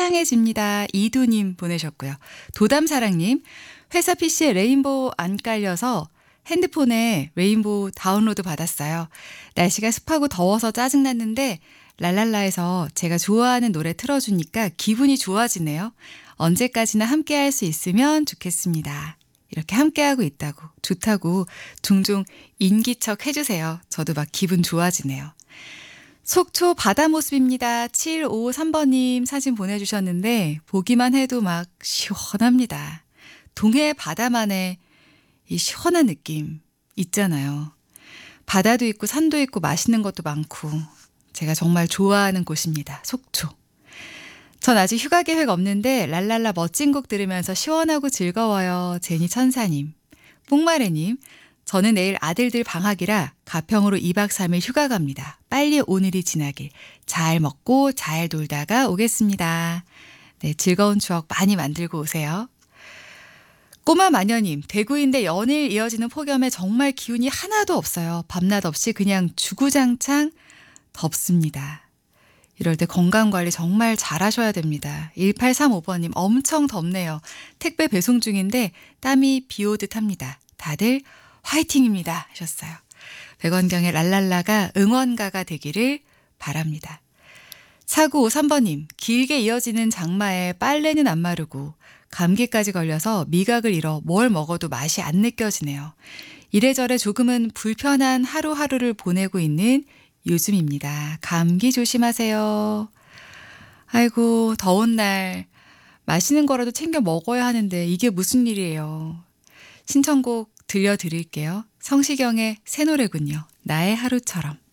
화창해집니다. 이두님 보내셨고요. 도담사랑님, 회사 PC에 레인보우 안 깔려서 핸드폰에 레인보우 다운로드 받았어요. 날씨가 습하고 더워서 짜증났는데 랄랄라에서 제가 좋아하는 노래 틀어주니까 기분이 좋아지네요. 언제까지나 함께 할 수 있으면 좋겠습니다. 이렇게 함께하고 있다고, 좋다고 종종 인기척 해주세요. 저도 막 기분 좋아지네요. 속초 바다 모습입니다. 753번님 사진 보내주셨는데 보기만 해도 막 시원합니다. 동해 바다만의 이 시원한 느낌 있잖아요. 바다도 있고 산도 있고 맛있는 것도 많고 제가 정말 좋아하는 곳입니다. 속초. 전 아직 휴가 계획 없는데 랄랄라 멋진 곡 들으면서 시원하고 즐거워요. 제니 천사님. 뽕마레님. 저는 내일 아들들 방학이라 가평으로 2박 3일 휴가 갑니다. 빨리 오늘이 지나길. 잘 먹고 잘 놀다가 오겠습니다. 네, 즐거운 추억 많이 만들고 오세요. 꼬마 마녀님, 대구인데 연일 이어지는 폭염에 정말 기운이 하나도 없어요. 밤낮 없이 그냥 주구장창 덥습니다. 이럴 때 건강관리 정말 잘하셔야 됩니다. 1835번님, 엄청 덥네요. 택배 배송 중인데 땀이 비 오듯 합니다. 다들 화이팅입니다 하셨어요. 백원경의 랄랄라가 응원가가 되기를 바랍니다. 4953번님, 길게 이어지는 장마에 빨래는 안 마르고 감기까지 걸려서 미각을 잃어 뭘 먹어도 맛이 안 느껴지네요. 이래저래 조금은 불편한 하루하루를 보내고 있는 요즘입니다. 감기 조심하세요. 아이고, 더운 날 맛있는 거라도 챙겨 먹어야 하는데 이게 무슨 일이에요. 신청곡 들려드릴게요. 성시경의 새 노래군요. 나의 하루처럼.